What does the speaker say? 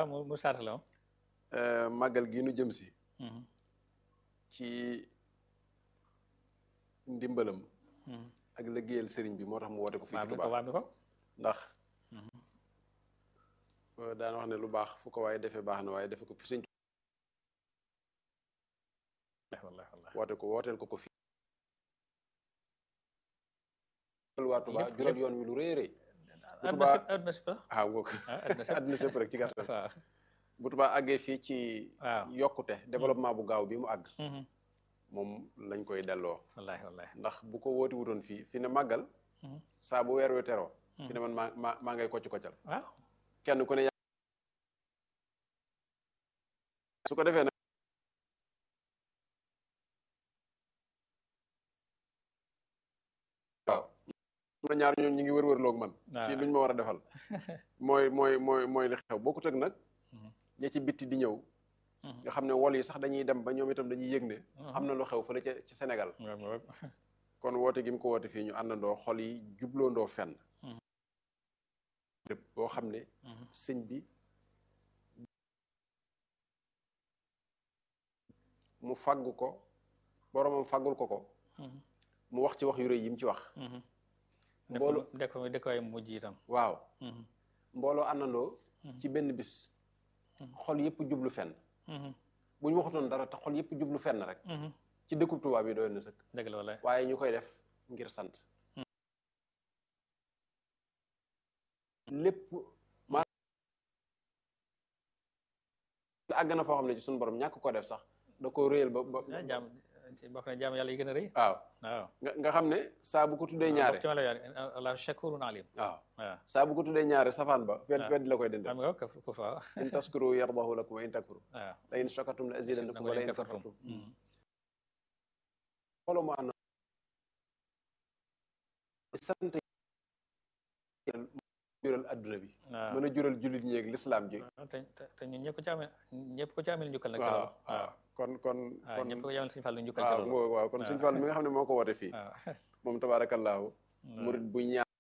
mu saata la màggal gi nu jëm si ci ndimbalam ak liggéeyal sëriñ bi moo tax mu woote ko fii ci Touba waa mi ko ndax daan wax ne lu baax fu ko waaye defee baax na waaye defe ko fi sëñ wooteel ko fii waa Touba jural yoon wi lu rëy rëy bu Touba àdduna sépp rek ci gàttal bu Touba àggee fii ci yokkute développement bu gaaw bi mu àgg moom lañ koy delloo wallaahi ndax bu ko wooti wutoon fii fi ne màggal saa bu weer wi teroo fi ne man maa ngay koccal waaw kenn ku ne su ko defee nag waaw am na ñaar ñoom ñi ngi wër-wërloog man ci luñ ma war a defal mooy li xew bokkut ak nag ña ci bitti di ñëw nga xam ne wol yi sax dañuy dem ba ñoom itam dañuy yëg ne am na lu xew fële ci Sénégal kon woote gi mu ko woote fii ñu àndandoo xol yi jubloondoo fenn boo xam ne sëñ bi mu fàgg ko boromam fàggul ko mu wax ci wax yu rëy yi mu ci wax mbooloo dëkk ay mujj itam waaw mbooloo àndandoo ci benn bis xol yëpp jublu fenn bu ñu waxutoon dara te xol yëpp jublu fenn rek ci dëkkub Tuubaa bi doyoon na sëkk dëgg la wala waaye ñu koy def ngir sant lépp maanaam àgg na foo xam ne ci suñu borom ñàkk ko def sax da ko réyal ba jaam bokk na jaam yàlla yi gën a rëy waaw waaw nga xam ne saa bu ko tuddee ñaare ci wàllu Allah shakurun alim waaw saa bu ko tuddee ñaare safaan ba wedd la koy dende am nga ko fa in taskuru yardahu lakum wa in takfuru waaw la in shakartum la azidannakum wa la in kafartum xooloo mu ànd sant jural adduna bi mën a jural jullit ñeeg lislaam ji te ñun ñëpp ko ci amee njukkal nag waaw kon ñëpp ko ci amee Sëñ Fallu njukkal waaw kon Sëñ Fallu mi nga xam ne moo ko woote fii moom tabaarakallaahu murid bu ñaan